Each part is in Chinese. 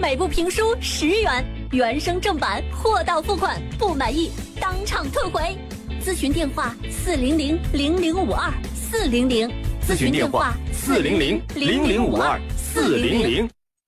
每部评书10元，原声正版货到付款，不满意当场退回。咨询电话400-0052，400。 咨询电话400-0052，400。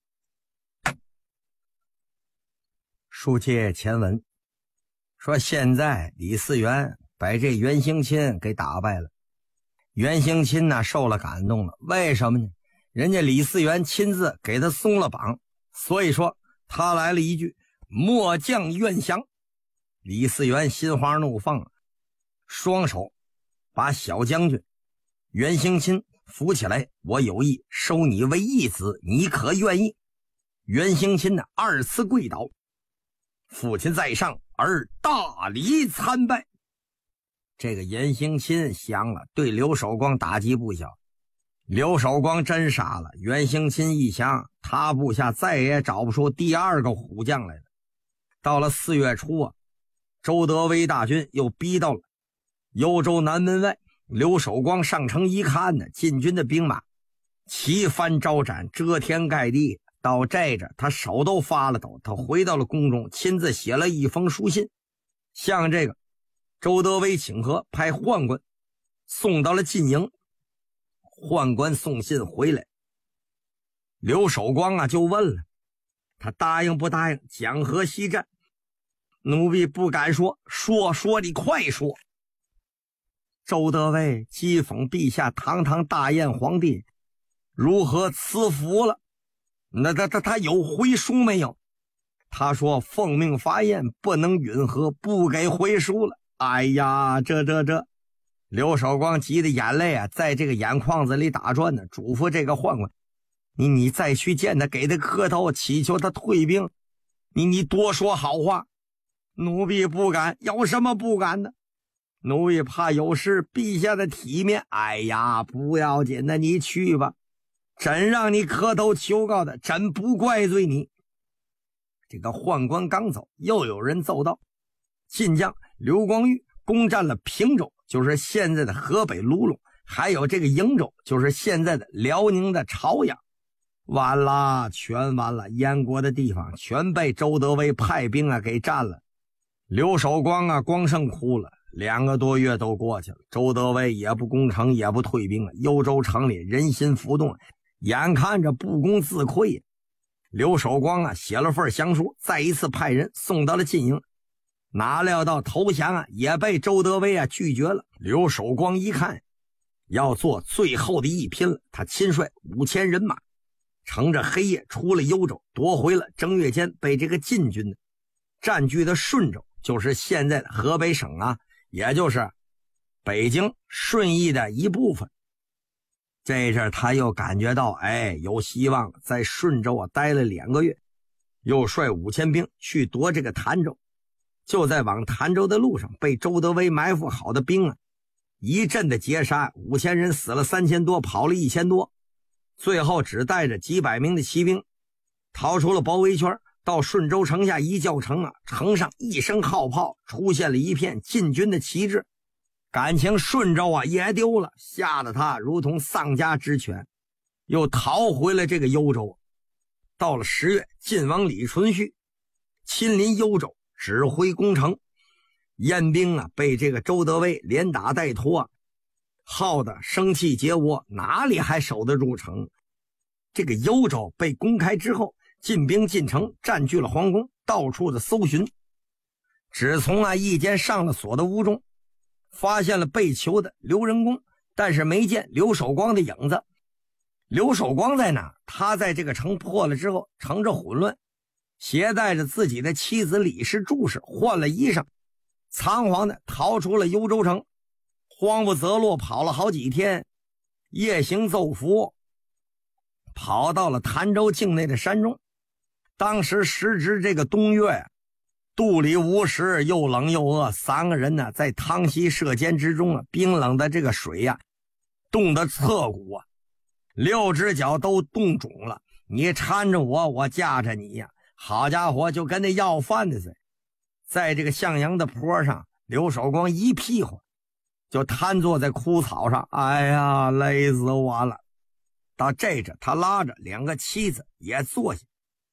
书界前文说，现在李嗣源把这袁兴钦给打败了。袁兴钦呢受了感动了，为什么呢？人家李嗣源亲自给他松了绑，所以说他来了一句末将愿降。李嗣源心花怒放，双手把小将军袁兴钦扶起来，我有意收你为义子，你可愿意？袁兴钦呢2次跪倒，父亲在上，而大礼参拜。这个袁兴钦降了，对刘守光打击不小。刘守光真傻了，袁兴钦一降，他部下再也找不出第2个虎将来了。到了4月初啊，周德威大军又逼到了幽州南门外。刘守光上城一看呢，晋军的兵马旗帆招展，遮天盖地。到这着他手都发了抖，他回到了宫中，亲自写了一封书信，向这个周德威请和，派宦官送到了晋营。宦官送信回来，刘守光啊就问了，他答应不答应讲和西战？奴婢不敢说，说你快说。周德威讥讽陛下堂堂大燕皇帝如何赐福了，那他有回书没有？他说奉命伐燕，不能允和，不给回书了。哎呀，这刘守光急得眼泪啊在这个眼眶子里打转呢，嘱咐这个宦官，你再去见他，给他磕头，祈求他退兵，你多说好话。奴婢不敢。有什么不敢的？奴婢怕有失陛下的体面。哎呀，不要紧的，你去吧，真让你磕头求告的，真不怪罪你。这个宦官刚走，又有人奏道，晋将刘光裕攻占了平州，就是现在的河北卢龙，还有这个营州，就是现在的辽宁的朝阳。完了，全完了，燕国的地方全被周德威派兵啊给占了。刘守光啊光剩哭了，2个多月都过去了，周德威也不攻城，也不退兵了，幽州城里人心浮动，眼看着不攻自溃。刘守光啊写了份降书，再一次派人送到了晋营，哪料到投降啊也被周德威啊拒绝了。刘守光一看要做最后的一拼了，他亲率5000人马乘着黑夜出了幽州，夺回了正月间被这个晋军占据的顺州，就是现在的河北省啊，也就是北京顺义的一部分。这阵他又感觉到有希望了，在顺州啊待了2个月，又率5000兵去夺这个潭州。就在往潭州的路上，被周德威埋伏好的兵啊一阵的截杀，5000人死了3000多，跑了1000多，最后只带着几百名的骑兵逃出了包围圈。到顺州城下一叫城啊，城上一声号炮，出现了一片晋军的旗帜。感情顺州啊也丢了，吓得他如同丧家之犬，又逃回了这个幽州。到了10月，晋王李存勖亲临幽州指挥攻城，燕兵啊被这个周德威连打带拖啊，耗得生气结窝，哪里还守得住城？这个幽州被攻开之后，晋兵进城，占据了皇宫，到处的搜寻，只从一间上了锁的屋中发现了被囚的刘仁恭，但是没见刘守光的影子。刘守光在哪？他在这个城破了之后，乘着混乱，携带着自己的妻子李氏注释，换了衣裳，仓皇的逃出了幽州城，慌不择路，跑了好几天，夜行奏服，跑到了潭州境内的山中。当时时值这个冬月，肚里无食，又冷又饿，3个人呢在汤溪射箭之中啊，冰冷的这个水啊冻得彻骨啊，6只脚都冻肿了。你搀着我，我架着你呀，好家伙，就跟那要饭的似的。在这个向阳的坡上，刘守光一屁股就瘫坐在枯草上，哎呀，累死我了。到这着，他拉着2个妻子也坐下，